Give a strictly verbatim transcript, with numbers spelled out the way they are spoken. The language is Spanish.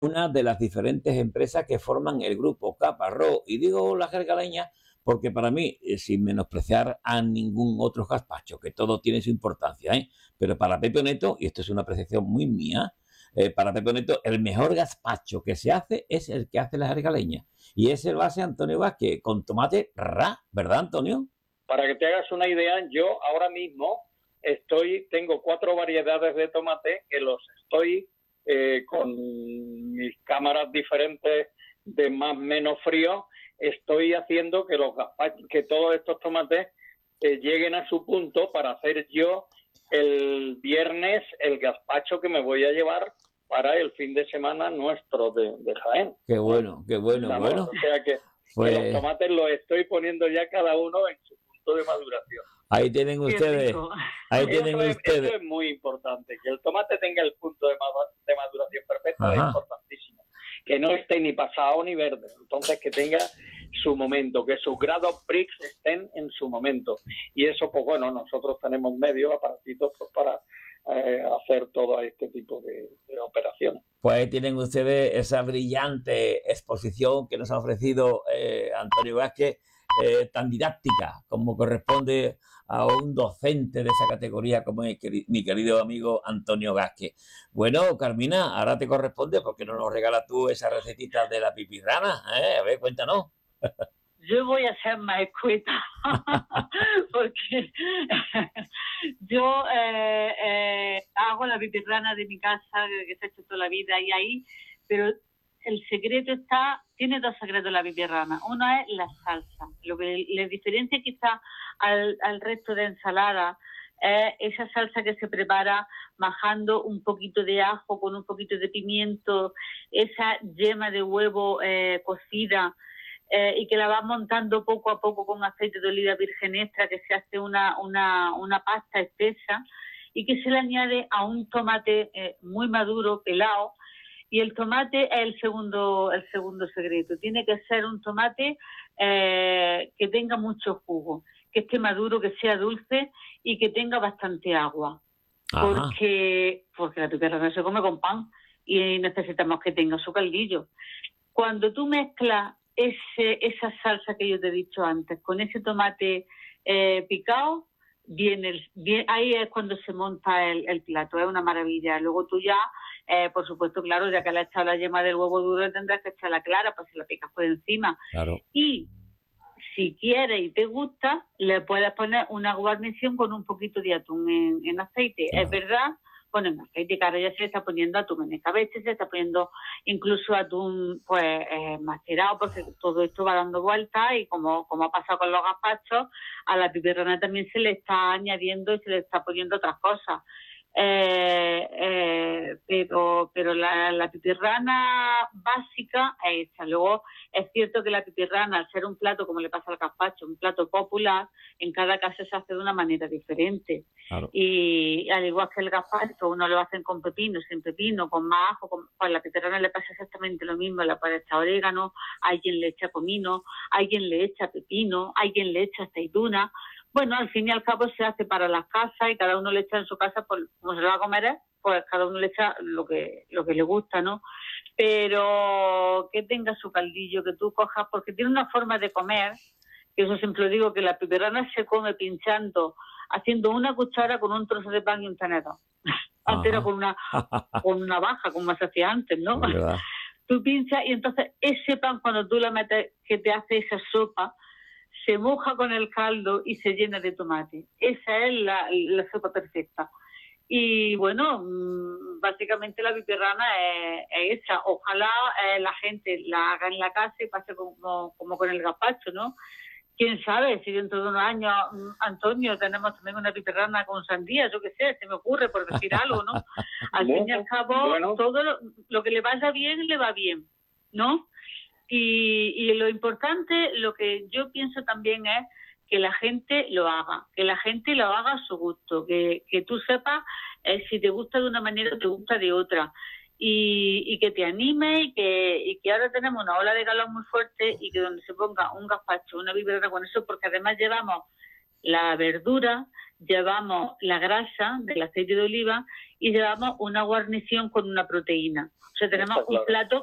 una de las diferentes empresas que forman el grupo Caparrós. Y digo la jergaleña porque para mí, eh, sin menospreciar a ningún otro gazpacho, que todo tiene su importancia, ¿eh? Pero para Pepe Neto, y esto es una apreciación muy mía, eh, para Pepe Neto el mejor gazpacho que se hace es el que hace la jergaleña. Y ese lo hace Antonio Vázquez con tomate ra, ¿verdad, Antonio? Para que te hagas una idea, yo ahora mismo estoy, tengo cuatro variedades de tomate que los estoy eh, con mis cámaras diferentes de más menos frío, estoy haciendo que los gazpachos, que todos estos tomates eh, lleguen a su punto para hacer yo el viernes el gazpacho que me voy a llevar para el fin de semana nuestro de, de Jaén. Qué bueno, qué bueno, Vamos, bueno. o sea que, Pues... que los tomates los estoy poniendo ya cada uno en su punto de maduración. Ahí tienen ustedes, ahí tienen eso, es, ustedes. eso es muy importante, que el tomate tenga el punto de, de maduración perfecta. Ajá. Es importantísimo. Que no esté ni pasado ni verde, entonces que tenga su momento, que sus grados Brix estén en su momento. Y eso, pues bueno, nosotros tenemos medios, aparatitos pues, para eh, hacer todo este tipo de, de operaciones. Pues ahí tienen ustedes esa brillante exposición que nos ha ofrecido eh, Antonio Vázquez, eh, tan didáctica como corresponde a un docente de esa categoría como es mi querido amigo Antonio Vázquez. Bueno, Carmina, ahora te corresponde, porque no nos regalas tú esa recetita de la pipirrana, ¿eh? A ver, cuéntanos. Yo voy a ser más escueta porque yo eh, eh, hago la pipirrana de mi casa que se ha hecho toda la vida y ahí, pero el secreto está, tiene dos secretos la pipirrana. Uno es la salsa. Lo que le diferencia quizá al, al resto de ensalada es esa salsa que se prepara majando un poquito de ajo con un poquito de pimiento, esa yema de huevo eh, cocida, Eh, y que la vas montando poco a poco con aceite de oliva virgen extra, que se hace una, una, una pasta espesa y que se le añade a un tomate eh, muy maduro, pelado, y el tomate es el segundo, el segundo secreto. Tiene que ser un tomate eh, que tenga mucho jugo, que esté maduro, que sea dulce y que tenga bastante agua. Ajá. Porque, porque la pipirrana se come con pan y necesitamos que tenga su caldillo. Cuando tú mezclas Ese, esa salsa que yo te he dicho antes, con ese tomate eh, picado, viene, el, viene ahí es cuando se monta el, el plato, es una maravilla. Luego tú ya, eh, por supuesto, claro, ya que le has echado la yema del huevo duro, tendrás que echar la clara, pues si la picas por encima. Claro. Y si quieres y te gusta, le puedes poner una guarnición con un poquito de atún en, en aceite. Claro. Es verdad, bueno, en aceite, que ahora ya se está poniendo atún en escabeche, se está poniendo incluso atún pues eh, macerado, porque todo esto va dando vueltas y como, como ha pasado con los gazpachos, a la pipirrana también se le está añadiendo y se le está poniendo otras cosas. Eh, eh, pero pero la, la pipirrana básica es esa. Luego es cierto que la pipirrana, al ser un plato, como le pasa al gazpacho, un plato popular, en cada casa se hace de una manera diferente. Claro. Y al igual que el gazpacho, uno lo hacen con pepino, sin pepino, con más ajo, con, pues a la pipirrana le pasa exactamente lo mismo. Le puede echar orégano, alguien le echa comino, alguien le echa pepino, alguien le echa aceituna. Bueno, al fin y al cabo se hace para las casas y cada uno le echa en su casa, pues como se lo va a comer, pues cada uno le echa lo que lo que le gusta, ¿no? Pero que tenga su caldillo, que tú cojas, porque tiene una forma de comer, que eso siempre lo digo, que la pipirrana se come pinchando, haciendo una cuchara con un trozo de pan y un tenedor. Antes era con una, con una baja, como se hacía antes, ¿no? Tú pinchas y entonces ese pan, cuando tú lo metes, que te hace esa sopa, se moja con el caldo y se llena de tomate. Esa es la, la sopa perfecta. Y bueno, básicamente la pipirrana es, es esa. Ojalá eh, la gente la haga en la casa y pase como, como con el gazpacho, ¿no? Quién sabe si dentro de unos años, Antonio, tenemos también una pipirrana con sandía, yo qué sé, se me ocurre por decir algo, ¿no? Al fin y al cabo, bueno, todo lo, lo que le vaya bien, le va bien, ¿no? Y, y lo importante, lo que yo pienso también es que la gente lo haga, que la gente lo haga a su gusto, que, que tú sepas eh, si te gusta de una manera o te gusta de otra, y, y que te anime y que, y que ahora tenemos una ola de calor muy fuerte y que donde se ponga un gazpacho, una pipirrana con eso, porque además llevamos la verdura, llevamos la grasa del aceite de oliva y llevamos una guarnición con una proteína. O sea, tenemos un plato